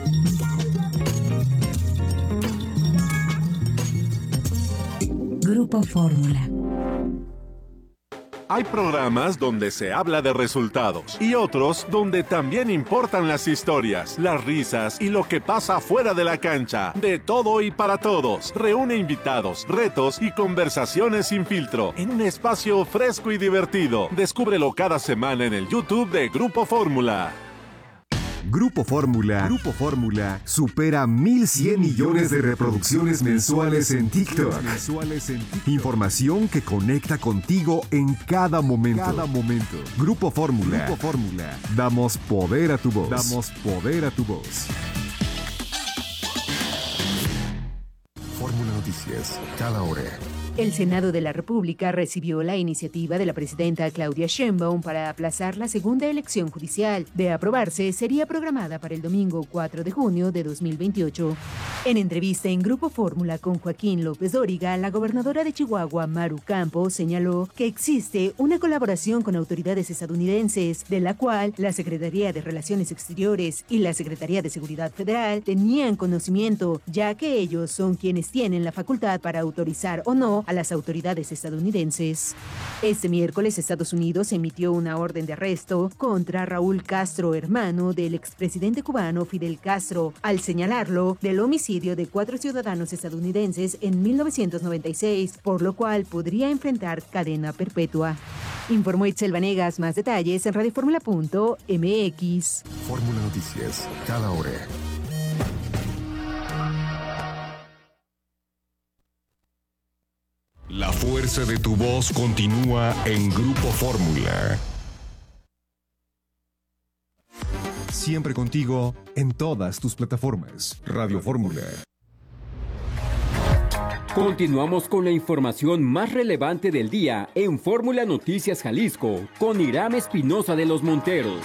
Grupo Fórmula. Hay programas donde se habla de resultados y otros donde también importan las historias, las risas y lo que pasa fuera de la cancha. De todo y para todos. Reúne invitados, retos y conversaciones sin filtro en un espacio fresco y divertido. Descúbrelo cada semana en el YouTube de Grupo Fórmula. Grupo Fórmula supera 1,100 millones de reproducciones mensuales en TikTok. Información que conecta contigo en cada momento. Grupo Fórmula. Damos poder a tu voz. Fórmula Noticias, cada hora. El Senado de la República recibió la iniciativa de la presidenta Claudia Sheinbaum para aplazar la segunda elección judicial. De aprobarse, sería programada para el domingo 4 de junio de 2028. En entrevista en Grupo Fórmula con Joaquín López Dóriga, la gobernadora de Chihuahua, Maru Campos, señaló que existe una colaboración con autoridades estadounidenses, de la cual la Secretaría de Relaciones Exteriores y la Secretaría de Seguridad Federal tenían conocimiento, ya que ellos son quienes tienen la facultad para autorizar o no a las autoridades estadounidenses. Este miércoles, Estados Unidos emitió una orden de arresto contra Raúl Castro, hermano del expresidente cubano Fidel Castro, al señalarlo del homicidio de 4 ciudadanos estadounidenses en 1996, por lo cual podría enfrentar cadena perpetua. Informó Itzel Vanegas. Más detalles en radioformula.mx. Fórmula Noticias, cada hora. La fuerza de tu voz continúa en Grupo Fórmula. Siempre contigo en todas tus plataformas. Radio Fórmula. Continuamos con la información más relevante del día en Fórmula Noticias Jalisco con Irán Espinosa de los Monteros.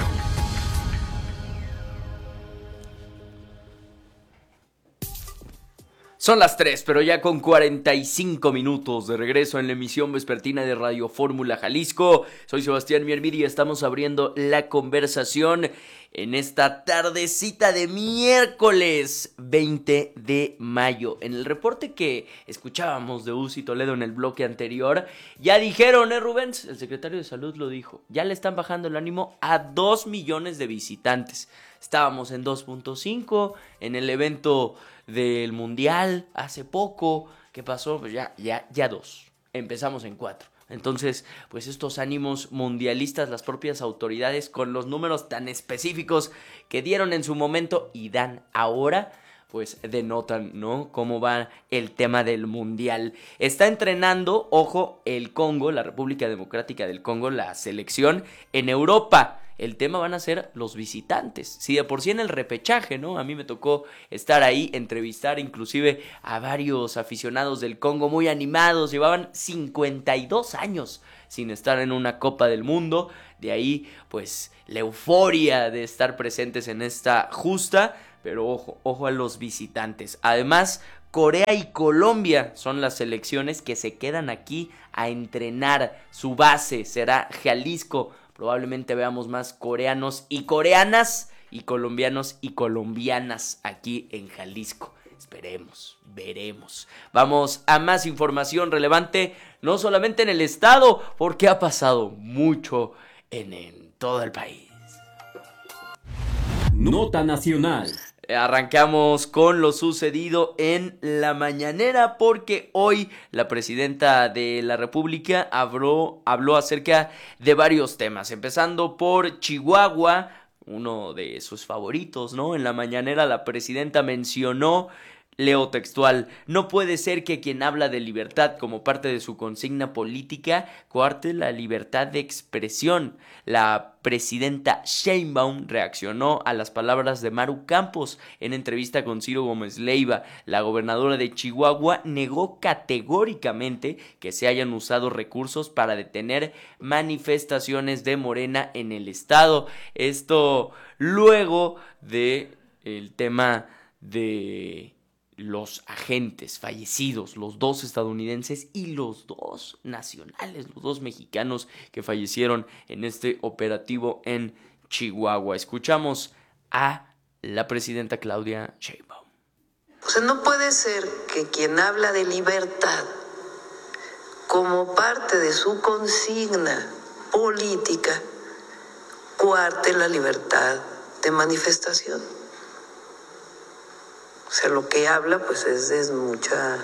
Son las 3, pero ya con 45 minutos de regreso en la emisión vespertina de Radio Fórmula Jalisco. Soy Sebastián Miermiri y estamos abriendo la conversación en esta tardecita de miércoles 20 de mayo. En el reporte que escuchábamos de Uzi Toledo en el bloque anterior, ya dijeron, Rubens, el secretario de Salud lo dijo, ya le están bajando el ánimo a 2 millones de visitantes. Estábamos en 2.5 en el evento del Mundial hace poco. ¿Qué pasó? Pues ya 2. Empezamos en 4. Entonces, pues estos ánimos mundialistas, las propias autoridades con los números tan específicos que dieron en su momento y dan ahora, pues denotan, ¿no?, cómo va el tema del mundial. Está entrenando, ojo, el Congo, la República Democrática del Congo, la selección en Europa. El tema van a ser los visitantes. Si de por sí en el repechaje, ¿no? A mí me tocó estar ahí, entrevistar inclusive a varios aficionados del Congo muy animados. Llevaban 52 años sin estar en una Copa del Mundo. De ahí, pues, la euforia de estar presentes en esta justa. Pero ojo a los visitantes. Además, Corea y Colombia son las selecciones que se quedan aquí a entrenar. Su base será Jalisco. Probablemente veamos más coreanos y coreanas y colombianos y colombianas aquí en Jalisco. Esperemos, veremos. Vamos a más información relevante, no solamente en el estado, porque ha pasado mucho en todo el país. Nota nacional. Arrancamos con lo sucedido en la mañanera porque hoy la presidenta de la República habló acerca de varios temas, empezando por Chihuahua, uno de sus favoritos, ¿no? En la mañanera la presidenta mencionó, leo textual, no puede ser que quien habla de libertad como parte de su consigna política coarte la libertad de expresión. La presidenta Sheinbaum reaccionó a las palabras de Maru Campos en entrevista con Ciro Gómez Leiva. La gobernadora de Chihuahua negó categóricamente que se hayan usado recursos para detener manifestaciones de Morena en el estado. Esto luego de el tema de los agentes fallecidos, los 2 estadounidenses y los 2 nacionales, los 2 mexicanos que fallecieron en este operativo en Chihuahua. Escuchamos a la presidenta Claudia Sheinbaum. O sea, no puede ser que quien habla de libertad como parte de su consigna política coarte la libertad de manifestación. O sea, lo que habla pues es mucha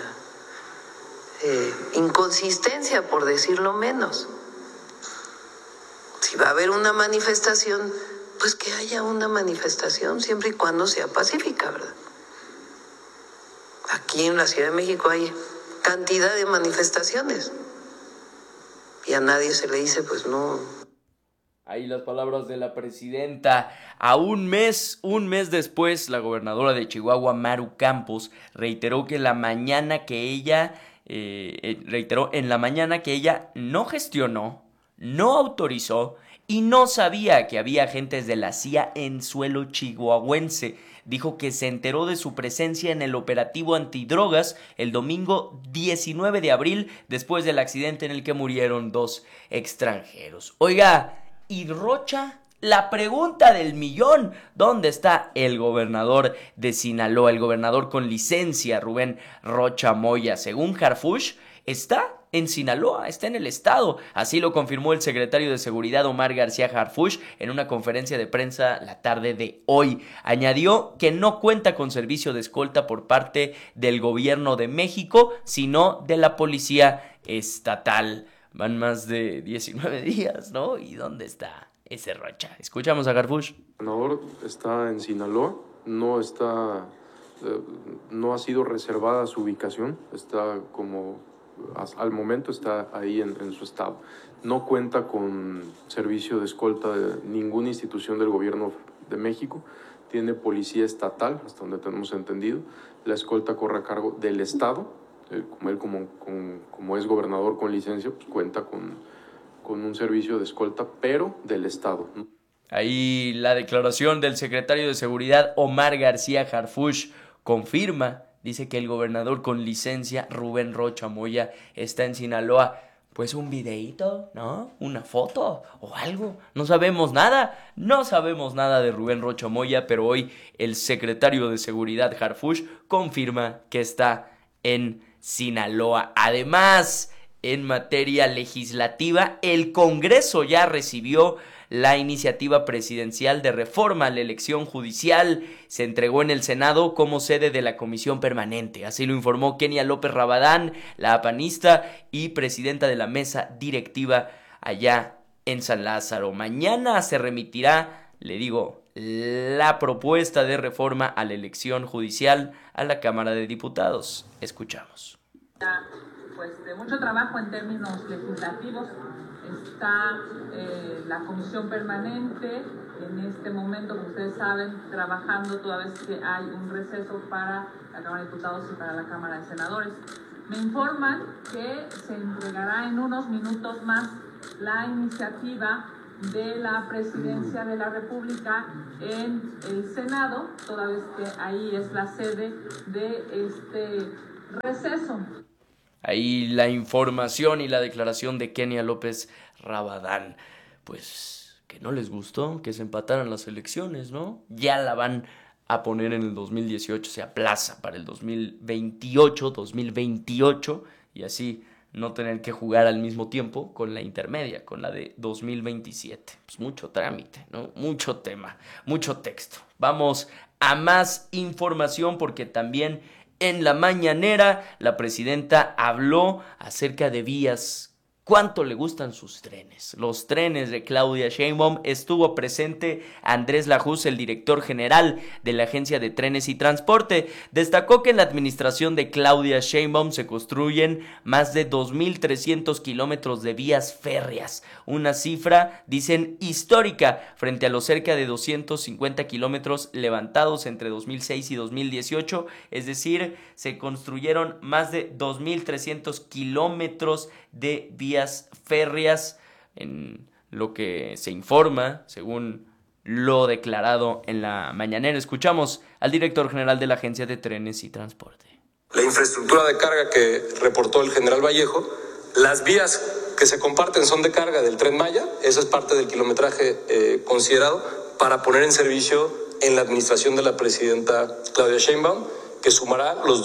inconsistencia, por decirlo menos. Si va a haber una manifestación, pues que haya una manifestación siempre y cuando sea pacífica, ¿verdad? Aquí en la Ciudad de México hay cantidad de manifestaciones y a nadie se le dice pues no. Ahí las palabras de la presidenta. A un mes después, la gobernadora de Chihuahua, Maru Campos, reiteró en la mañana que ella no gestionó, no autorizó y no sabía que había agentes de la CIA en suelo chihuahuense. Dijo que se enteró de su presencia en el operativo antidrogas el domingo 19 de abril, después del accidente en el que murieron 2 extranjeros. Oiga, y Rocha, la pregunta del millón, ¿dónde está el gobernador de Sinaloa? El gobernador con licencia, Rubén Rocha Moya. Según Harfuch, está en Sinaloa, está en el estado. Así lo confirmó el secretario de Seguridad Omar García Harfuch en una conferencia de prensa la tarde de hoy. Añadió que no cuenta con servicio de escolta por parte del gobierno de México, sino de la policía estatal. Van más de 19 días, ¿no? ¿Y dónde está ese Rocha? Escuchamos a Harfuch. El gobernador está en Sinaloa, no ha sido reservada su ubicación, está como, al momento está ahí en su estado. No cuenta con servicio de escolta de ninguna institución del gobierno de México, tiene policía estatal, hasta donde tenemos entendido, la escolta corre a cargo del estado. Como él como es gobernador con licencia, pues cuenta con un servicio de escolta, pero del estado. Ahí la declaración del secretario de Seguridad Omar García Harfuch confirma, dice que el gobernador con licencia Rubén Rocha Moya está en Sinaloa. pues un videíto, ¿no? Una foto o algo. No sabemos nada de Rubén Rocha Moya, pero hoy el secretario de Seguridad, Harfuch, confirma que está en Sinaloa. Además, en materia legislativa, el Congreso ya recibió la iniciativa presidencial de reforma a la elección judicial. Se entregó en el Senado como sede de la comisión permanente. Así lo informó Kenia López Rabadán, la panista y presidenta de la mesa directiva allá en San Lázaro. Mañana se remitirá, le digo, la propuesta de reforma a la elección judicial a la Cámara de Diputados. Escuchamos. Pues de mucho trabajo en términos legislativos. Está la comisión permanente en este momento, como ustedes saben, trabajando toda vez que hay un receso para la Cámara de Diputados y para la Cámara de Senadores. Me informan que se entregará en unos minutos más la iniciativa de la Presidencia de la República en el Senado, toda vez que ahí es la sede de este receso. Ahí la información y la declaración de Kenia López Rabadán. Pues que no les gustó que se empataran las elecciones, ¿no? Ya la van a poner en el 2018, se aplaza para el 2028, y así no tener que jugar al mismo tiempo con la intermedia, con la de 2027. Pues mucho trámite, ¿no? Mucho tema, mucho texto. Vamos a más información porque también en la mañanera la presidenta habló acerca de vías. ¿Cuánto le gustan sus trenes? Los trenes de Claudia Sheinbaum. Estuvo presente Andrés Lajuz, el director general de la Agencia de Trenes y Transporte. Destacó que en la administración de Claudia Sheinbaum se construyen más de 2.300 kilómetros de vías férreas. Una cifra, dicen, histórica frente a los cerca de 250 kilómetros levantados entre 2006 y 2018. Es decir, se construyeron más de 2.300 kilómetros de vías férreas, en lo que se informa, según lo declarado en la mañanera. Escuchamos al director general de la Agencia de Trenes y Transporte. La infraestructura de carga que reportó el general Vallejo, las vías que se comparten son de carga del Tren Maya, eso es parte del kilometraje considerado para poner en servicio en la administración de la presidenta Claudia Sheinbaum, que sumará los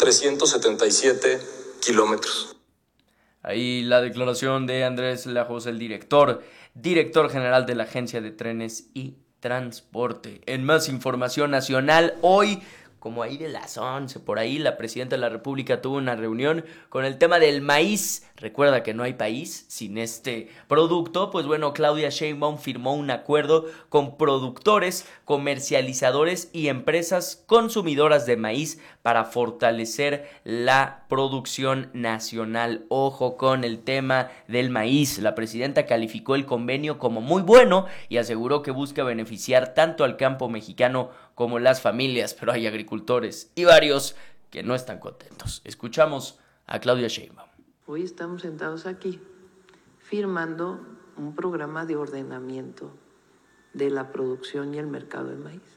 2.377 kilómetros. Ahí la declaración de Andrés Lajos, el director general de la Agencia de Trenes y Transporte. En más información nacional, hoy, como ahí de las 11, por ahí, la presidenta de la República tuvo una reunión con el tema del maíz. Recuerda que no hay país sin este producto. Pues bueno, Claudia Sheinbaum firmó un acuerdo con productores, comercializadores y empresas consumidoras de maíz para fortalecer la producción nacional. Ojo con el tema del maíz. La presidenta calificó el convenio como muy bueno y aseguró que busca beneficiar tanto al campo mexicano como las familias, pero hay agricultores y varios que no están contentos. Escuchamos a Claudia Sheinbaum. Hoy estamos sentados aquí firmando un programa de ordenamiento de la producción y el mercado del maíz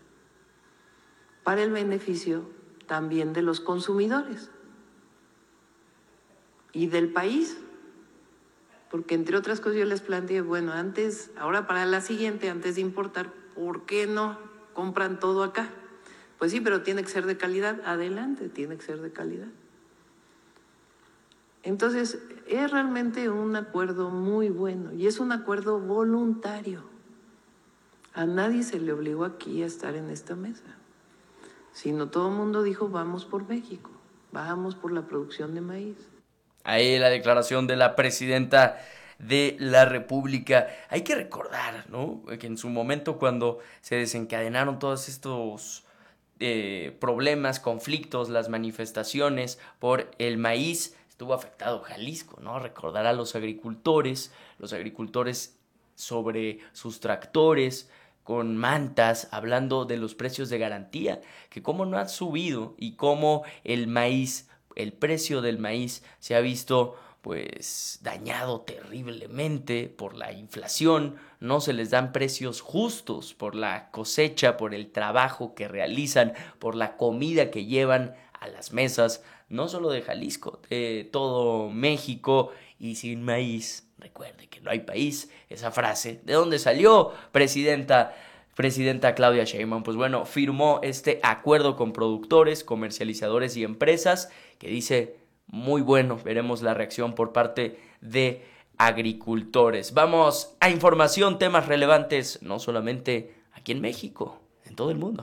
para el beneficio también de los consumidores y del país, porque entre otras cosas yo les planteé, bueno, ahora para la siguiente, antes de importar, ¿por qué no compran todo acá? Pues sí, pero tiene que ser de calidad. Adelante, tiene que ser de calidad. Entonces, es realmente un acuerdo muy bueno y es un acuerdo voluntario. A nadie se le obligó aquí a estar en esta mesa, sino todo el mundo dijo, vamos por México, vamos por la producción de maíz. Ahí la declaración de la presidenta de la República. Hay que recordar, ¿no?, que en su momento, cuando se desencadenaron todos estos problemas, conflictos, las manifestaciones por el maíz, estuvo afectado Jalisco, ¿no? Recordar a los agricultores sobre sus tractores con mantas, hablando de los precios de garantía, que cómo no han subido y cómo el maíz, el precio del maíz se ha visto pues dañado terriblemente por la inflación. No se les dan precios justos por la cosecha, por el trabajo que realizan, por la comida que llevan a las mesas no solo de Jalisco, de todo México. Y sin maíz, recuerde que no hay país, esa frase, ¿de dónde salió, presidenta Claudia Sheinbaum? Pues bueno, firmó este acuerdo con productores, comercializadores y empresas que dice muy bueno. Veremos la reacción por parte de agricultores. Vamos a información, temas relevantes, no solamente aquí en México, en todo el mundo.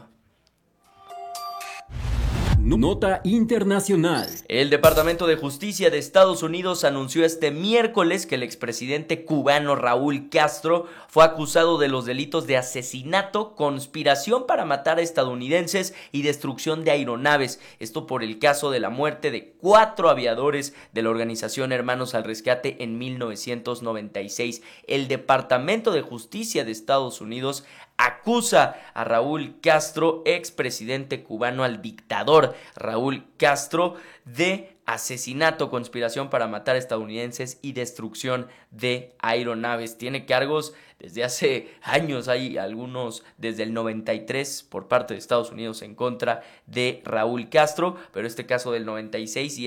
Nota internacional. El Departamento de Justicia de Estados Unidos anunció este miércoles que el expresidente cubano Raúl Castro fue acusado de los delitos de asesinato, conspiración para matar a estadounidenses y destrucción de aeronaves. Esto por el caso de la muerte de 4 aviadores de la organización Hermanos al Rescate en 1996. El Departamento de Justicia de Estados Unidos acusa a Raúl Castro, expresidente cubano, al dictador Raúl Castro, de asesinato, conspiración para matar estadounidenses y destrucción de aeronaves. Tiene cargos desde hace años, hay algunos desde el 93 por parte de Estados Unidos en contra de Raúl Castro, pero este caso del 96 y